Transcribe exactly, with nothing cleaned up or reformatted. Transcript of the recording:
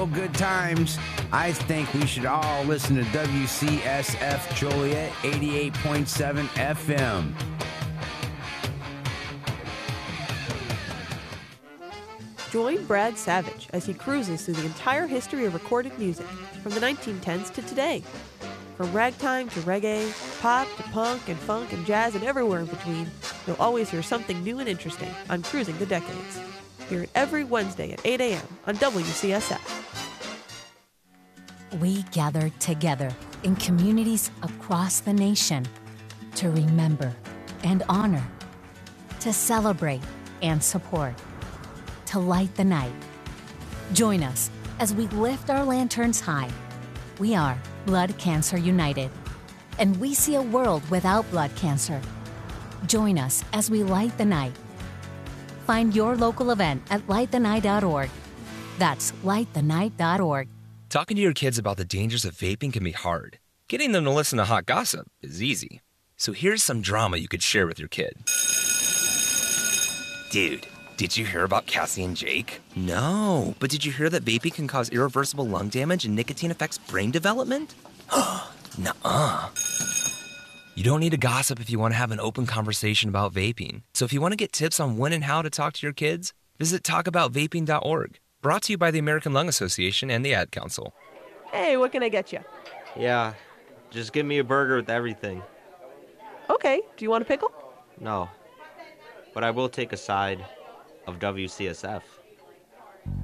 Good times. I think we should all listen to W C S F Joliet eighty-eight point seven F M. Join Brad Savage as he cruises through the entire history of recorded music, from the nineteen tens to today. From ragtime to reggae, pop to punk and funk and jazz and everywhere in between, you'll always hear something new and interesting on Cruising the Decades. Hear it every Wednesday at eight a.m. on W C S F. We gather together in communities across the nation to remember and honor, to celebrate and support, to light the night. Join us as we lift our lanterns high. We are Blood Cancer United, and we see a world without blood cancer. Join us as we light the night. Find your local event at light the night dot org. That's light the night dot org. Talking to your kids about the dangers of vaping can be hard. Getting them to listen to hot gossip is easy. So here's some drama you could share with your kid. Dude, did you hear about Cassie and Jake? No, but did you hear that vaping can cause irreversible lung damage and nicotine affects brain development? Nuh-uh. You don't need to gossip if you want to have an open conversation about vaping. So if you want to get tips on when and how to talk to your kids, visit talk about vaping dot org. Brought to you by the American Lung Association and the Ad Council. Hey, what can I get you? Yeah, just give me a burger with everything. Okay, do you want a pickle? No, but I will take a side of W C S F.